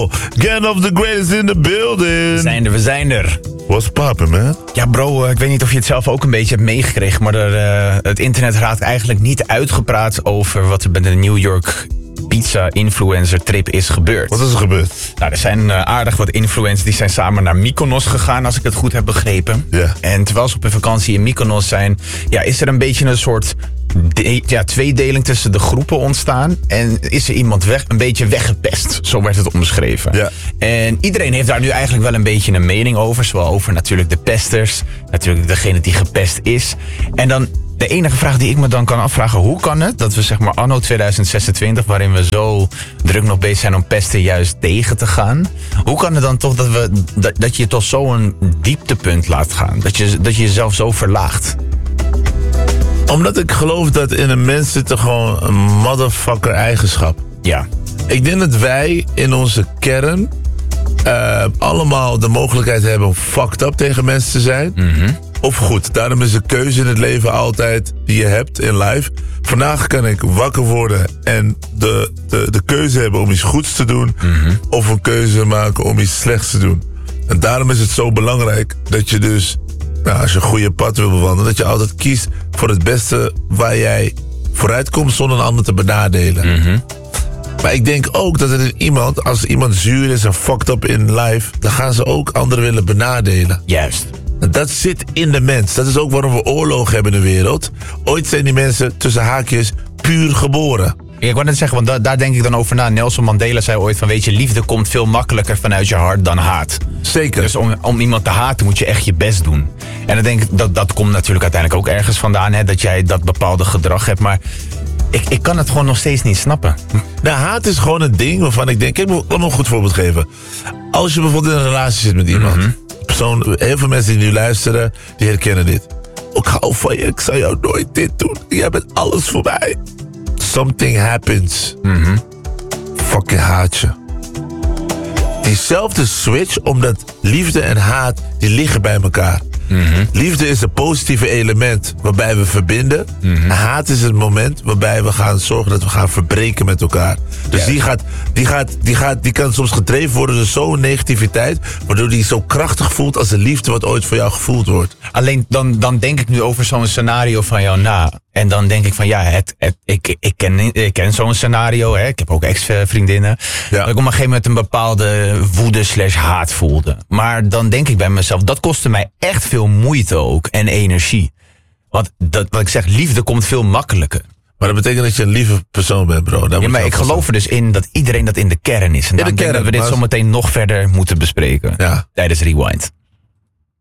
Yo, Gang of the Greatest in the building. We zijn er. What's poppin', man? Ja bro, ik weet niet of je het zelf ook een beetje hebt meegekregen, maar het internet raakt eigenlijk niet uitgepraat over wat er bij de New York pizza influencer trip is gebeurd. Wat is er gebeurd? Nou, er zijn aardig wat influencers die zijn samen naar Mykonos gegaan, als ik het goed heb begrepen. Ja. En terwijl ze op een vakantie in Mykonos zijn, is er een beetje een soort tweedeling tussen de groepen ontstaan. En is er iemand een beetje weggepest. Zo werd het omschreven. Ja. En iedereen heeft daar nu eigenlijk wel een beetje een mening over. Zowel over natuurlijk de pesters, natuurlijk degene die gepest is. En dan de enige vraag die ik me dan kan afvragen, hoe kan het dat we zeg maar anno 2026, waarin we zo druk nog bezig zijn om pesten juist tegen te gaan, hoe kan het dan toch dat je tot zo'n dieptepunt laat gaan? Dat je jezelf zo verlaagt? Omdat ik geloof dat in een mens zit er gewoon een motherfucker eigenschap. Ja. Ik denk dat wij in onze kern allemaal de mogelijkheid hebben om fucked up tegen mensen te zijn. Mm-hmm. Of goed, daarom is een keuze in het leven altijd die je hebt in life. Vandaag kan ik wakker worden en de keuze hebben om iets goeds te doen. Mm-hmm. Of een keuze maken om iets slechts te doen. En daarom is het zo belangrijk dat je dus, als je een goede pad wil bewandelen, dat je altijd kiest voor het beste waar jij vooruit komt zonder een ander te benadelen. Mm-hmm. Maar ik denk ook dat als iemand zuur is en fucked up in life, dan gaan ze ook anderen willen benadelen. Juist. Dat zit in de mens. Dat is ook waarom we oorlogen hebben in de wereld. Ooit zijn die mensen tussen haakjes puur geboren. Ja, ik wou net zeggen, want daar denk ik dan over na. Nelson Mandela zei ooit van, weet je, liefde komt veel makkelijker vanuit je hart dan haat. Zeker. Dus om iemand te haten moet je echt je best doen. En dan denk ik, dat komt natuurlijk uiteindelijk ook ergens vandaan, hè, dat jij dat bepaalde gedrag hebt. Maar ik kan het gewoon nog steeds niet snappen. Nou, haat is gewoon een ding waarvan ik denk, laat me een goed voorbeeld geven. Als je bijvoorbeeld in een relatie zit met iemand. Mm-hmm. Heel veel mensen die nu luisteren, die herkennen dit. Ik hou van je, ik zal jou nooit dit doen. Jij bent alles voor mij. Something happens. Mm-hmm. Fucking haat je. Diezelfde switch, omdat liefde en haat, die liggen bij elkaar. Mm-hmm. Liefde is een positieve element waarbij we verbinden. Mm-hmm. Haat is het moment waarbij we gaan zorgen dat we gaan verbreken met elkaar. Dus die kan soms gedreven worden door zo'n negativiteit, waardoor die zo krachtig voelt als de liefde wat ooit voor jou gevoeld wordt. Alleen dan denk ik nu over zo'n scenario van jou na. En dan denk ik van ik ken zo'n scenario. Hè. Ik heb ook ex-vriendinnen. Ja. Dat ik op een gegeven moment een bepaalde woede/haat voelde. Maar dan denk ik bij mezelf, dat kostte mij echt veel moeite ook en energie. Want wat ik zeg, liefde komt veel makkelijker. Maar dat betekent dat je een lieve persoon bent, bro. Ja, maar ik geloof er dus in dat iedereen dat in de kern is. En dan denk ik dat we dit zometeen nog verder moeten bespreken. Ja. Tijdens Rewind.